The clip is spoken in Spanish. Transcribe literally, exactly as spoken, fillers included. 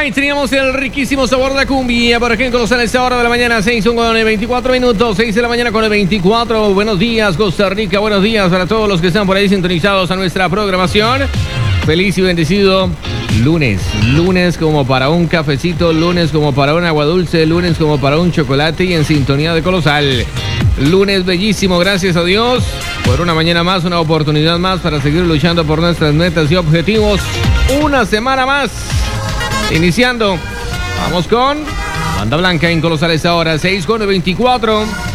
Ahí teníamos el riquísimo sabor de la cumbia por aquí en Colosal a esta hora de la mañana, seis con veinticuatro minutos, seis de la mañana con el veinticuatro. Buenos días, Costa Rica, buenos días para todos los que están por ahí sintonizados a nuestra programación. Feliz y bendecido lunes, lunes como para un cafecito, lunes como para un agua dulce, lunes como para un chocolate y en sintonía de Colosal. Lunes bellísimo, gracias a Dios por una mañana más, una oportunidad más para seguir luchando por nuestras metas y objetivos. Una semana más. Iniciando, vamos con Banda Blanca en Colosal a esta hora, seis con veinticuatro.